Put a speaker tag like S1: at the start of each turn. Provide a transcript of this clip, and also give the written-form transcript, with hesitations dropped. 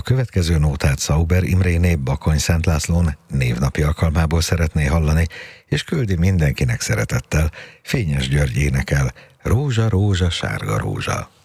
S1: következő nótát Szauber Imréné Bakony Szent Lászlón névnapi alkalmából szeretné hallani, és küldi mindenkinek szeretettel. Fényes György énekel: Rózsa, rózsa, sárga rózsa.